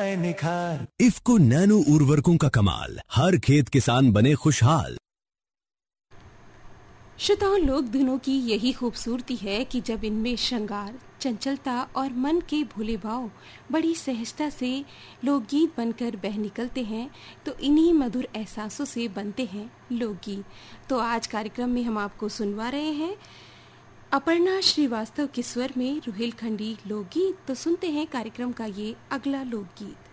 आए निखार। इफ्को नैनो उर्वरकों का कमाल, हर खेत किसान बने खुशहाल। श्रोताओं, लोक धुनों की यही खूबसूरती है कि जब इनमें श्रृंगार, चंचलता और मन के भोले भाव बड़ी सहजता से लोकगीत बनकर बह निकलते हैं, तो इन्हीं मधुर एहसासों से बनते हैं लोकगीत। तो आज कार्यक्रम में हम आपको सुनवा रहे हैं अपर्णा श्रीवास्तव के स्वर में रुहेलखंडी लोकगीत। तो सुनते हैं कार्यक्रम का ये अगला लोकगीत।